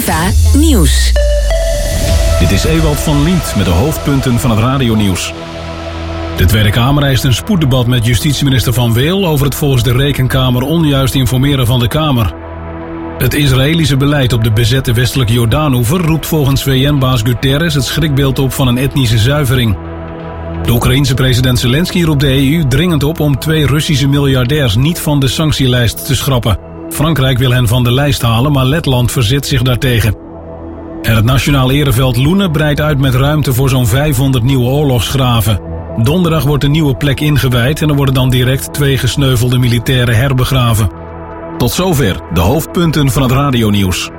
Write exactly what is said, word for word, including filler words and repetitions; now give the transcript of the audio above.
Eva Nieuws. Dit is Ewald van Lient met de hoofdpunten van het radionieuws. De Tweede Kamer eist een spoeddebat met justitieminister Van Weel over het volgens de Rekenkamer onjuist informeren van de Kamer. Het Israëlische beleid op de bezette westelijke Jordaanoever roept volgens V N-baas Guterres het schrikbeeld op van een etnische zuivering. De Oekraïense president Zelensky roept de E U dringend op om twee Russische miljardairs niet van de sanctielijst te schrappen. Frankrijk wil hen van de lijst halen, maar Letland verzet zich daartegen. En het Nationaal Ereveld Loenen breidt uit met ruimte voor zo'n vijfhonderd nieuwe oorlogsgraven. Donderdag wordt een nieuwe plek ingewijd en er worden dan direct twee gesneuvelde militairen herbegraven. Tot zover de hoofdpunten van het radionieuws.